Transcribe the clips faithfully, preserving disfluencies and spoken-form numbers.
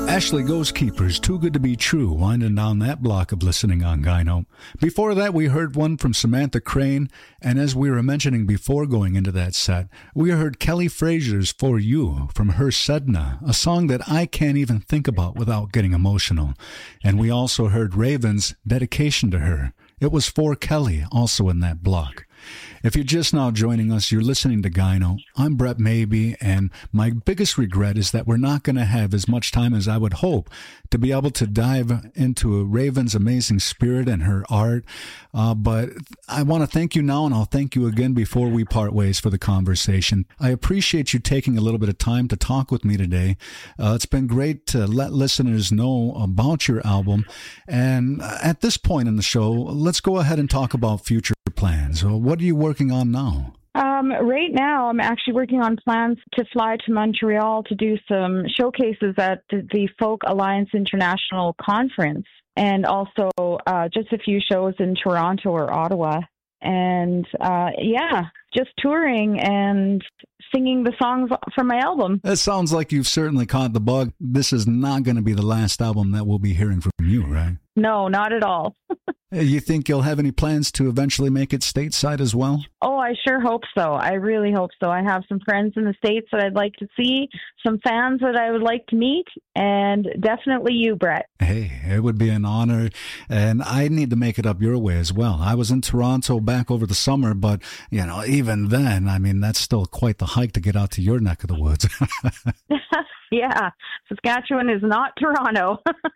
Ashley Ghost Keepers, Too Good to Be True, winding down that block of listening on Gyno. Before that, we heard one from Samantha Crane, and as we were mentioning before going into that set, we heard Kelly Fraser's For You from her Sedna, a song that I can't even think about without getting emotional. And we also heard Raven's Dedication to Her. It was for Kelly, also in that block. If you're just now joining us, you're listening to Gyno. I'm Brett Maybe, and my biggest regret is that we're not going to have as much time as I would hope to be able to dive into Raven's amazing spirit and her art. Uh, but I want to thank you now, and I'll thank you again before we part ways for the conversation. I appreciate you taking a little bit of time to talk with me today. Uh, it's been great to let listeners know about your album. And at this point in the show, let's go ahead and talk about future plans. What are you working on now? Um, right now, I'm actually working on plans to fly to Montreal to do some showcases at the Folk Alliance International Conference, and also uh, just a few shows in Toronto or Ottawa. And uh, yeah, just touring and singing the songs from my album. It sounds like you've certainly caught the bug. This is not going to be the last album that we'll be hearing from you, right? No, not at all. You think you'll have any plans to eventually make it stateside as well? Oh, I sure hope so. I really hope so. I have some friends in the States that I'd like to see, some fans that I would like to meet, and definitely you, Brett. Hey, it would be an honor, and I need to make it up your way as well. I was in Toronto back over the summer, but, you know, even then, I mean, that's still quite the hike to get out to your neck of the woods. Yeah, Saskatchewan is not Toronto.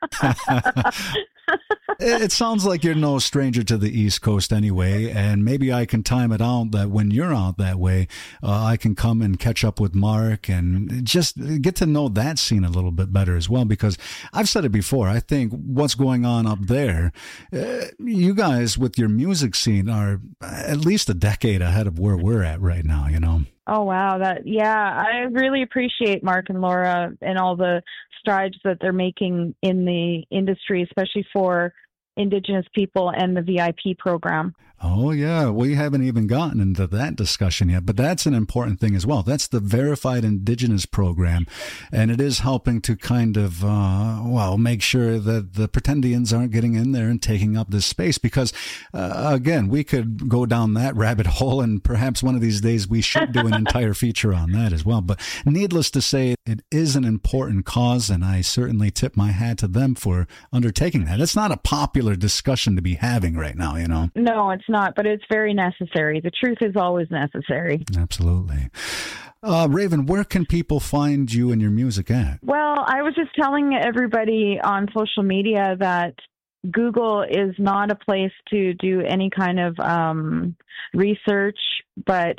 It sounds like you're no stranger to the East Coast anyway, and maybe I can time it out that when you're out that way, uh, I can come and catch up with Mark and just get to know that scene a little bit better as well, because I've said it before, I think what's going on up there, uh, you guys with your music scene are at least a decade ahead of where we're at right now, you know? Oh, wow. That, yeah, I really appreciate Mark and Laura and all the strides that they're making in the industry, especially for Indigenous people and the V I P program. Oh, yeah. We haven't even gotten into that discussion yet, but that's an important thing as well. That's the Verified Indigenous program, and it is helping to kind of, uh, well, make sure that the pretendians aren't getting in there and taking up this space because, uh, again, we could go down that rabbit hole, and perhaps one of these days we should do an entire feature on that as well. But needless to say, it is an important cause, and I certainly tip my hat to them for undertaking that. It's not a popular discussion to be having right now, you know? No, it's not, but it's very necessary. The truth is always necessary. Absolutely. Uh, Raven, where can people find you and your music at? Well, I was just telling everybody on social media that Google is not a place to do any kind of um, research, but...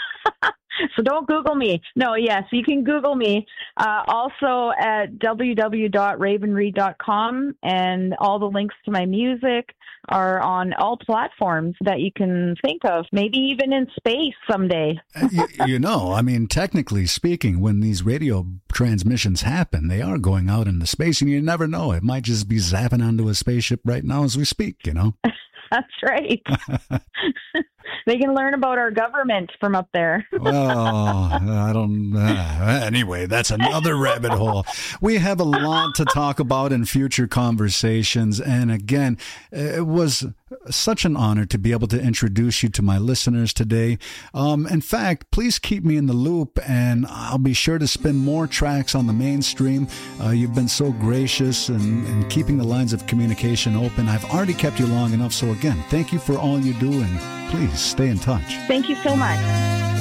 So don't Google me. No, yes, you can Google me. Uh, also at w w w dot raven reed dot com, and all the links to my music are on all platforms that you can think of, maybe even in space someday. you, you know, I mean, technically speaking, when these radio transmissions happen, they are going out into space, and you never know. It might just be zapping onto a spaceship right now as we speak, you know? That's right. They can learn about our government from up there. Well, I don't... Uh, anyway, that's another rabbit hole. We have a lot to talk about in future conversations. And again, it was such an honor to be able to introduce you to my listeners today. Um, in fact, please keep me in the loop, and I'll be sure to spin more tracks on the mainstream. Uh, you've been so gracious in, in keeping the lines of communication open. I've already kept you long enough. So again, thank you for all you do, and please stay in touch. Thank you so much.